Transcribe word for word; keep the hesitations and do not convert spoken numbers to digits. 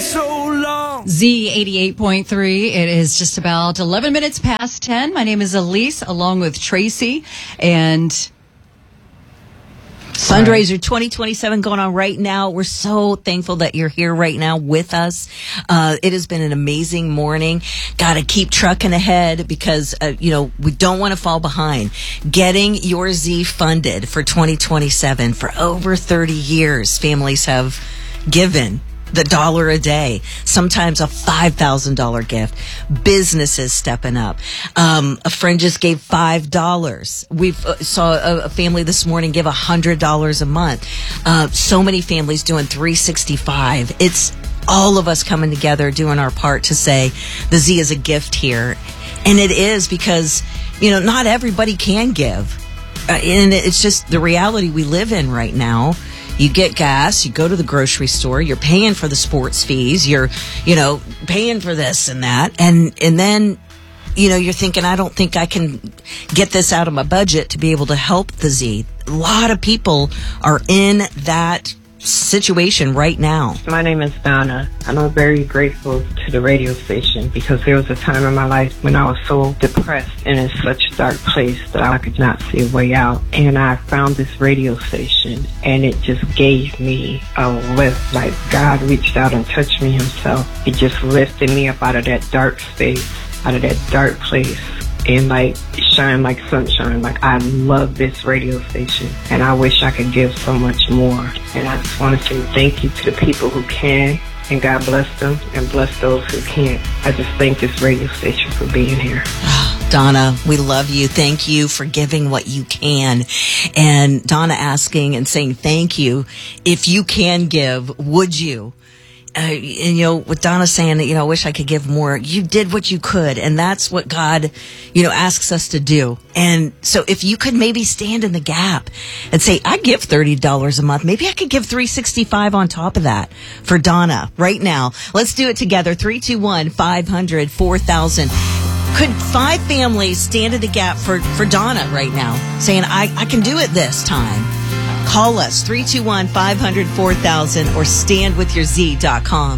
so long. Z eighty-eight point three. It is just about eleven minutes past ten. My name is Elise, along with Tracy, and Fundraiser twenty twenty-seven going on right now. We're so thankful that you're here right now with us. Uh, it has been an amazing morning. Got to keep trucking ahead because, uh, you know, we don't want to fall behind. Getting Your Z funded for twenty twenty-seven. For over thirty years, families have given the dollar a day, sometimes a five thousand dollars gift. Businesses stepping up. Um, a friend just gave five dollars. We uh, saw a, a family this morning give one hundred dollars a month. Uh, so many families doing three sixty-five. It's all of us coming together, doing our part to say the Z is a gift here. And it is because, you know, not everybody can give. Uh, and it's just the reality we live in right now. You get gas, you go to the grocery store, you're paying for the sports fees, you're, you know, paying for this and that. And, and then, you know, you're thinking, I don't think I can get this out of my budget to be able to help the Z. A lot of people are in that situation right now. My name is Donna, and I'm very grateful to the radio station because there was a time in my life when I was so depressed and in such a dark place that I could not see a way out. And I found this radio station, and it just gave me a lift. Like God reached out and touched me himself. It just lifted me up out of that dark space, out of that dark place, and like shine like sunshine. Like I love this radio station, and I wish I could give so much more. And I just want to say thank you to the people who can, and God bless them and bless those who can't. I just thank this radio station for being here. Donna, we love you. Thank you for giving what you can. And Donna asking and saying thank you. If you can give, would you? Uh, and, you know, with Donna saying that, you know, I wish I could give more. You did what you could. And that's what God, you know, asks us to do. And so if you could maybe stand in the gap and say, I give thirty dollars a month. Maybe I could give three sixty-five on top of that for Donna right now. Let's do it together. three two one, five hundred, four thousand. Could five families stand in the gap for, for Donna right now saying, I, I can do it this time? Call us, three two one, five hundred, four thousand, or stand with your Z dot com.